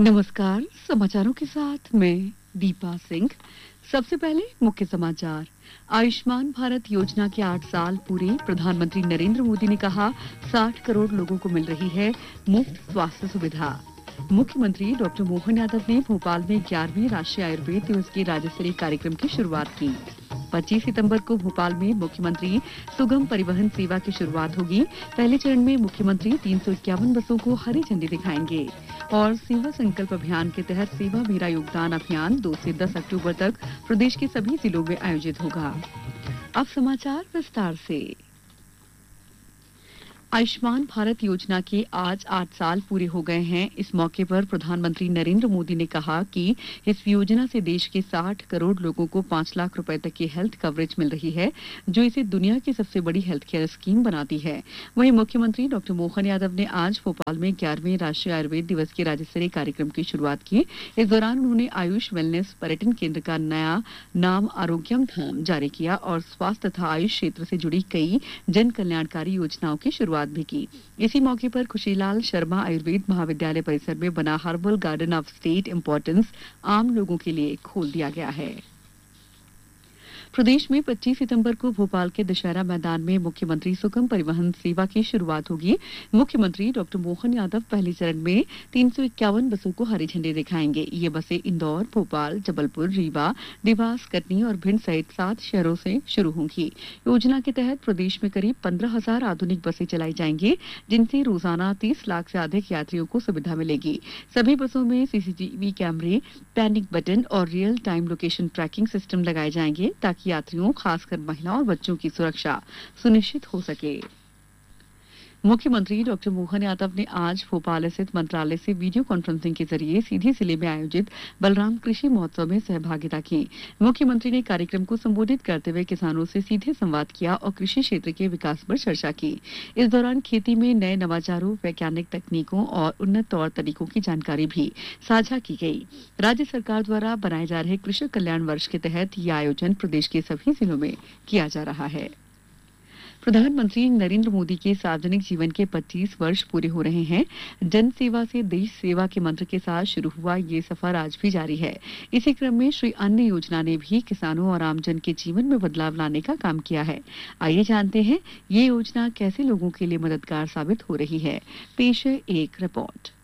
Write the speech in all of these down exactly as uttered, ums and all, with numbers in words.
नमस्कार, समाचारों के साथ मैं दीपा सिंह। सबसे पहले मुख्य समाचार। आयुष्मान भारत योजना के आठ साल पूरे, प्रधानमंत्री नरेंद्र मोदी ने कहा साठ करोड़ लोगों को मिल रही है मुफ्त स्वास्थ्य सुविधा। मुख्यमंत्री डॉक्टर मोहन यादव ने भोपाल में ग्यारहवीं राष्ट्रीय आयुर्वेद दिवस के राज्य स्तरीय कार्यक्रम की शुरुआत की। पच्चीस सितंबर को भोपाल में मुख्यमंत्री सुगम परिवहन सेवा की शुरुआत होगी। पहले चरण में मुख्यमंत्री तीन सौ इक्यावन बसों को हरी झंडी दिखाएंगे। और सेवा संकल्प अभियान के तहत सेवा मेरा योगदान अभियान दो से दस अक्टूबर तक प्रदेश के सभी जिलों में आयोजित होगा। अब समाचार विस्तार से। आयुष्मान भारत योजना के आज आठ साल पूरे हो गए हैं। इस मौके पर प्रधानमंत्री नरेंद्र मोदी ने कहा कि इस योजना से देश के साठ करोड़ लोगों को पांच लाख रुपए तक की हेल्थ कवरेज मिल रही है, जो इसे दुनिया की सबसे बड़ी हेल्थ केयर स्कीम बनाती है। वहीं मुख्यमंत्री डॉक्टर मोहन यादव ने आज भोपाल में ग्यारहवें राष्ट्रीय आयुर्वेद दिवस के राज्य स्तरीय कार्यक्रम की शुरुआत की। इस दौरान उन्होंने आयुष वेलनेस पर्यटन केंद्र का नया नाम आरोग्यम धाम जारी किया और स्वास्थ्य तथा आयुष क्षेत्र से जुड़ी कई जन कल्याणकारी योजनाओं की शुरुआत भी की। इसी मौके पर खुशीलाल शर्मा आयुर्वेद महाविद्यालय परिसर में बना herbal garden of state importance आम लोगों के लिए खोल दिया गया है। प्रदेश में पच्चीस सितंबर को भोपाल के दशहरा मैदान में मुख्यमंत्री सुगम परिवहन सेवा की शुरुआत होगी। मुख्यमंत्री डॉक्टर मोहन यादव पहले चरण में तीन सौ इक्यावन बसों को हरी झंडी दिखाएंगे। ये बसें इंदौर, भोपाल, जबलपुर, रीवा, देवास, कटनी और भिंड सहित सात शहरों से शुरू होंगी। योजना के तहत प्रदेश में करीब पंद्रह हजार आधुनिक बसें चलाई जाएंगी, जिनसे रोजाना तीस लाख से अधिक यात्रियों को सुविधा मिलेगी। सभी बसों में सीसीटीवी कैमरे, पैनिक बटन और real time location tracking system लगाए जाएंगे, ताकि यात्रियों, खासकर महिलाओं और बच्चों की सुरक्षा सुनिश्चित हो सके। मुख्यमंत्री डॉक्टर मोहन यादव ने आज भोपाल स्थित मंत्रालय से वीडियो कॉन्फ्रेंसिंग के जरिए सीधी जिले में आयोजित बलराम कृषि महोत्सव में सहभागिता की। मुख्यमंत्री ने कार्यक्रम को संबोधित करते हुए किसानों से सीधे संवाद किया और कृषि क्षेत्र के विकास पर चर्चा की। इस दौरान खेती में नए नवाचारों, वैज्ञानिक तकनीकों और उन्नत तौर तरीकों की जानकारी भी साझा की गई। राज्य सरकार द्वारा बनाए जा रहे कृषक कल्याण वर्ष के तहत यह आयोजन प्रदेश के सभी जिलों में किया जा रहा है। प्रधानमंत्री नरेंद्र मोदी के सार्वजनिक जीवन के पच्चीस वर्ष पूरे हो रहे हैं। जन सेवा से देश सेवा के मंत्र के साथ शुरू हुआ ये सफर आज भी जारी है। इसी क्रम में श्री अन्न योजना ने भी किसानों और आमजन के जीवन में बदलाव लाने का काम किया है। आइए जानते हैं ये योजना कैसे लोगों के लिए मददगार साबित हो रही है। पेश है एक रिपोर्ट।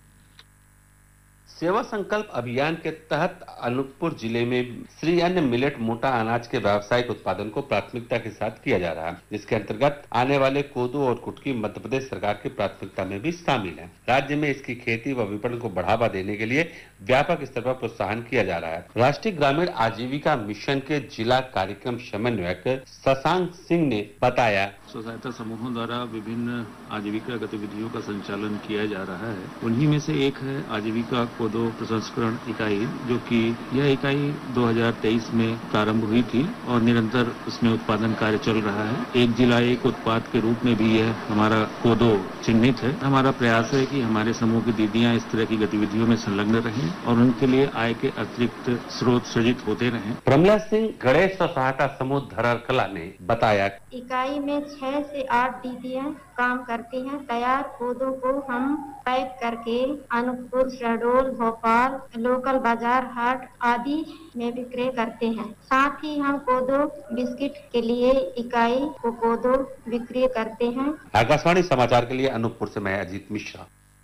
सेवा संकल्प अभियान के तहत अनूपपुर जिले में श्री अन्न मिलेट मोटा अनाज के व्यावसायिक उत्पादन को प्राथमिकता के साथ किया जा रहा है, जिसके अंतर्गत आने वाले कोदो और कुटकी मध्य प्रदेश सरकार की प्राथमिकता में भी शामिल है। राज्य में इसकी खेती व विपणन को बढ़ावा देने के लिए व्यापक स्तर पर प्रोत्साहन किया जा रहा है। राष्ट्रीय ग्रामीण आजीविका मिशन के जिला कार्यक्रम समन्वयक शशांक सिंह ने बताया, स्व सहायता समूहों द्वारा विभिन्न आजीविका गतिविधियों का संचालन किया जा रहा है। उन्हीं में से एक है आजीविका कोदो प्रसंस्करण इकाई, जो कि यह इकाई दो हज़ार तेईस में प्रारंभ हुई थी और निरंतर उसमें उत्पादन कार्य चल रहा है। एक जिला एक उत्पाद के रूप में भी यह हमारा कोदो चिन्हित है। हमारा प्रयास है कि हमारे समूह की दीदियां इस तरह की गतिविधियों में संलग्न रहें और उनके लिए आय के अतिरिक्त स्रोत सृजित होते रहें। प्रमला सिंह गणेश स्व सहायता समूह धरर कला ने बताया, इकाई में छह से आठ दीदियां काम करती हैं। तैयार कोदो को हम पैक करके अनूपपुर, शहडोल, भोपाल, लोकल बाजार, हाट आदि में विक्रय करते हैं। साथ ही हम कोदो बिस्किट के लिए इकाई को कोदो विक्रय करते हैं। आकाशवाणी समाचार के लिए अनूपपुर से मैं अजीत मिश्रा।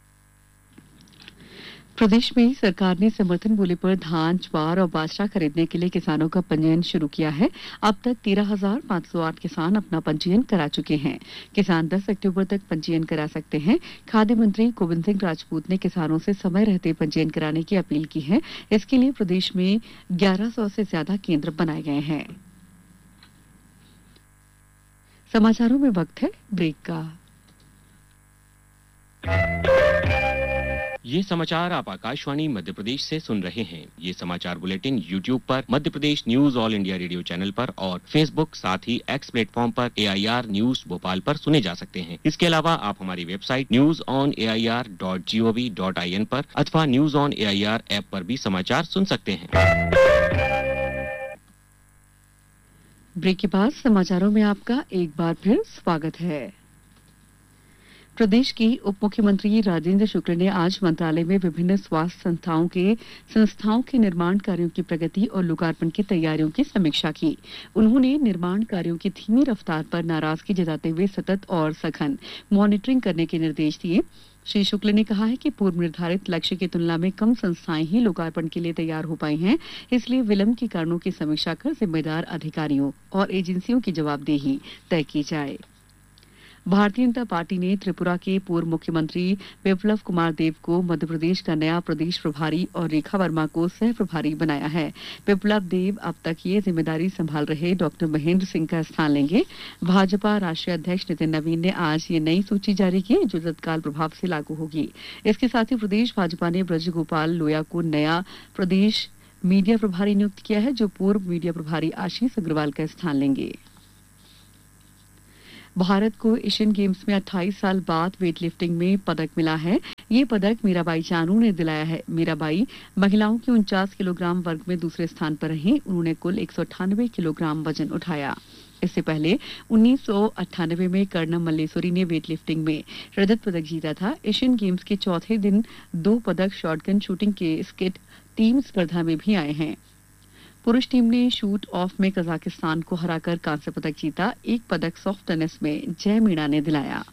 प्रदेश में सरकार ने समर्थन मूल्य पर धान, ज्वार और बाजरा खरीदने के लिए किसानों का पंजीयन शुरू किया है। अब तक तेरह हजार पाँच सौ आठ किसान अपना पंजीयन करा चुके हैं। किसान दस अक्टूबर तक पंजीयन करा सकते हैं। खाद्य मंत्री गोविंद सिंह राजपूत ने किसानों से समय रहते पंजीयन कराने की अपील की है। इसके लिए प्रदेश में ग्यारह सौ से ज्यादा केंद्र बनाए गए हैं। समाचारों में वक्त है ब्रेक का। ये समाचार आप आकाशवाणी मध्य प्रदेश से सुन रहे हैं। ये समाचार बुलेटिन यूट्यूब पर Madhya Pradesh news all India radio channel पर और फेसबुक साथ ही एक्स प्लेटफॉर्म पर ए आई आर न्यूज भोपाल पर सुने जा सकते हैं। इसके अलावा आप हमारी website news on A I R dot G O V dot I N पर अथवा news on A I R app पर भी समाचार सुन सकते हैं। ब्रेक के बाद समाचारों में आपका एक बार फिर स्वागत है। प्रदेश के उप मुख्यमंत्री राजेंद्र शुक्ल ने आज मंत्रालय में विभिन्न स्वास्थ्य संस्थाओं के संस्थाओं के निर्माण कार्यों की प्रगति और लोकार्पण की तैयारियों की समीक्षा की। उन्होंने निर्माण कार्यों की धीमी रफ्तार पर नाराजगी जताते हुए सतत और सघन मॉनिटरिंग करने के निर्देश दिए। श्री शुक्ल ने कहा है कि पूर्व निर्धारित लक्ष्य की तुलना में कम संस्थाएं ही लोकार्पण के लिए तैयार हो पाई हैं, इसलिए विलंब के कारणों की समीक्षा कर जिम्मेदार अधिकारियों और एजेंसियों की जवाबदेही तय की जाए। भारतीय जनता पार्टी ने त्रिपुरा के पूर्व मुख्यमंत्री बिप्लब कुमार देब को मध्य प्रदेश का नया प्रदेश प्रभारी और रेखा वर्मा को सह प्रभारी बनाया है। बिप्लब देब अब तक ये जिम्मेदारी संभाल रहे डॉक्टर महेंद्र सिंह का स्थान लेंगे। भाजपा राष्ट्रीय अध्यक्ष नितिन नवीन ने आज ये नई सूची जारी की, जो तत्काल प्रभाव से लागू होगी। इसके साथ ही प्रदेश भाजपा ने ब्रज गोपाल लोया को नया प्रदेश मीडिया प्रभारी नियुक्त किया है, जो पूर्व मीडिया प्रभारी आशीष अग्रवाल का स्थान लेंगे। भारत को एशियन गेम्स में अट्ठाईस साल बाद वेट लिफ्टिंग में पदक मिला है। ये पदक मीराबाई चानू ने दिलाया है। मीराबाई महिलाओं के उनचास किलोग्राम वर्ग में दूसरे स्थान पर रहीं। उन्होंने कुल एक सौ अट्ठानवे किलोग्राम वजन उठाया। इससे पहले उन्नीस सौ अट्ठानवे में कर्णम मल्लेश्वरी ने वेट लिफ्टिंग में रजत पदक जीता था। एशियन गेम्स के चौथे दिन दो पदक शॉटगन शूटिंग के स्किट टीम स्पर्धा में भी आए हैं। पुरुष टीम ने शूट ऑफ में कजाकिस्तान को हराकर कांस्य पदक जीता। एक पदक सॉफ्ट टेनिस में जय मीणा ने दिलाया।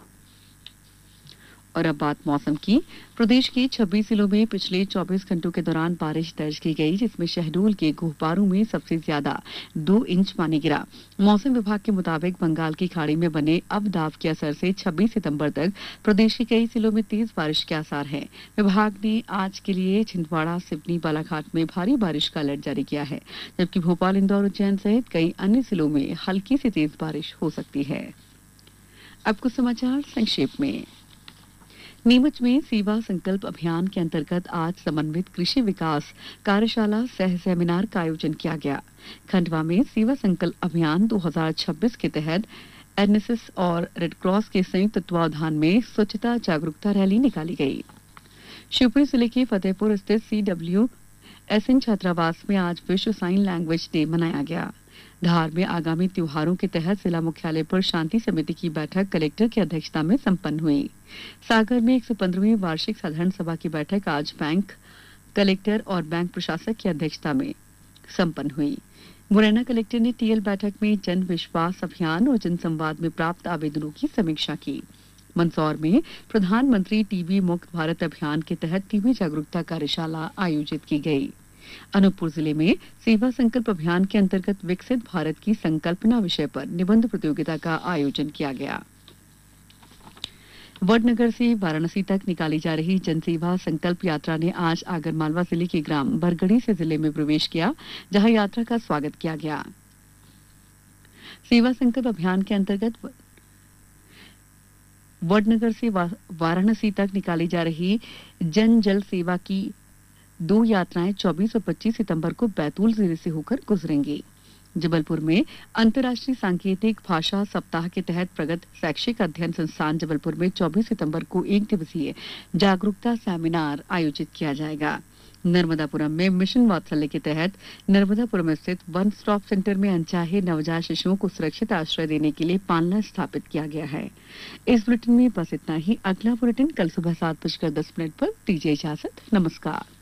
और अब बात मौसम की। प्रदेश के छब्बीस जिलों में पिछले चौबीस घंटों के दौरान बारिश दर्ज की गई, जिसमें शहडोल के गोहपारू में सबसे ज्यादा दो इंच पानी गिरा। मौसम विभाग के मुताबिक बंगाल की खाड़ी में बने अवदाब के असर से छब्बीस सितंबर तक प्रदेश के कई जिलों में तेज बारिश के आसार हैं। विभाग ने आज के लिए छिंदवाड़ा, सिवनी, बालाघाट में भारी बारिश का अलर्ट जारी किया है, जबकि भोपाल, इंदौर, उज्जैन सहित कई अन्य जिलों में हल्की से तेज बारिश हो सकती है। अब कुछ समाचार संक्षेप में। नीमच में सेवा संकल्प अभियान के अंतर्गत आज समन्वित कृषि विकास कार्यशाला सह सेमिनार का आयोजन किया गया। खंडवा में सेवा संकल्प अभियान दो हज़ार छब्बीस के तहत एनएसएस और रेड क्रॉस के संयुक्त तत्वावधान में स्वच्छता जागरूकता रैली निकाली गई। शिवपुरी जिले के फतेहपुर स्थित सीडब्ल्यू एसएन छात्रावास में आज विश्व साइन लैंग्वेज डे मनाया गया। धार में आगामी त्योहारों के तहत जिला मुख्यालय पर शांति समिति की बैठक कलेक्टर की अध्यक्षता में संपन्न हुई। सागर में एक सौ पंद्रहवीं वार्षिक साधारण सभा की बैठक आज बैंक कलेक्टर और बैंक प्रशासक की अध्यक्षता में संपन्न हुई। मुरैना कलेक्टर ने टीएल बैठक में जन विश्वास अभियान और जन संवाद में प्राप्त आवेदनों की समीक्षा की। मंदसौर में प्रधानमंत्री टीबी मुक्त भारत अभियान के तहत टीबी जागरूकता कार्यशाला आयोजित की गई। अनूपपुर जिले में सेवा संकल्प अभियान के अंतर्गत विकसित भारत की संकल्पना विषय पर निबंध प्रतियोगिता का आयोजन किया गया। वडनगर से वाराणसी तक निकाली जा रही जनसेवा संकल्प यात्रा ने आज आगरमालवा जिले के ग्राम बरगढ़ी से जिले में प्रवेश किया, जहां यात्रा का स्वागत किया गया। सेवा संकल्प अभियान के अंतर्गत वडनगर से वाराणसी तक निकाली जा रही जन जल सेवा की दो यात्राएं चौबीस और पच्चीस सितंबर को बैतूल जिले से होकर गुजरेंगी। जबलपुर में अंतर्राष्ट्रीय सांकेतिक भाषा सप्ताह के तहत प्रगत शैक्षिक अध्ययन संस्थान जबलपुर में चौबीस सितंबर को एक दिवसीय जागरूकता सेमिनार आयोजित किया जाएगा। नर्मदापुरम में मिशन वात्सल्य के तहत नर्मदापुरम स्थित वन स्टॉप सेंटर में अनचाहे नवजात शिशुओं को सुरक्षित आश्रय देने के लिए पालना स्थापित किया गया है। इस बुलेटिन में बस इतना ही। अगला बुलेटिन कल सुबह सात बजकर दस मिनट पर दीजिए इजाजत। नमस्कार।